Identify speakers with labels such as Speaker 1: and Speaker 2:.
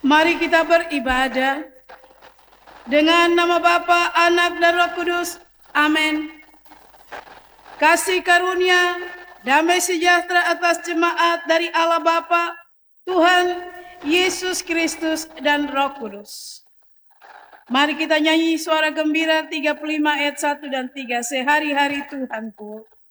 Speaker 1: Mari kita beribadah dengan nama Bapa, Anak, dan Roh Kudus. Amin. Kasih karunia, damai sejahtera atas jemaat dari Allah Bapa, Tuhan Yesus Kristus, dan Roh Kudus. Mari kita nyanyi suara gembira 35 ayat 1 dan 3. Sehari-hari Tuhanku.